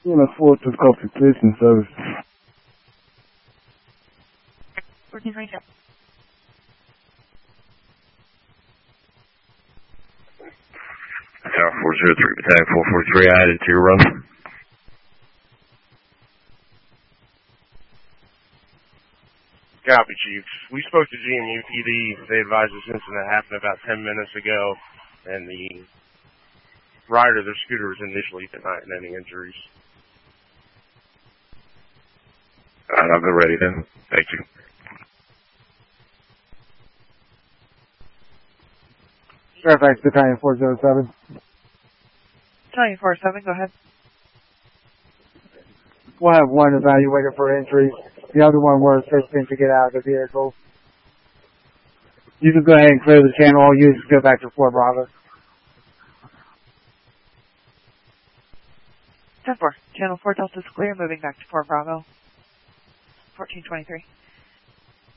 EMS 4 to copy, please, in service. 1422. Tower 403, Battalion 443, added to your run. Copy, Chief. We spoke to GMU PD. They advised this incident happened about 10 minutes ago, and the rider of the scooter was initially denying any injuries. Alright, I'll go ready then. Thank you. Fairfax Battalion 407. Battalion 47, go ahead. We'll have one evaluated for injuries. The other one we're assisting to get out of the vehicle. You can go ahead and clear the channel. All you just go back to Fort Bravo. 10-4. Channel 4 Delta's clear, moving back to Fort Bravo. 1423.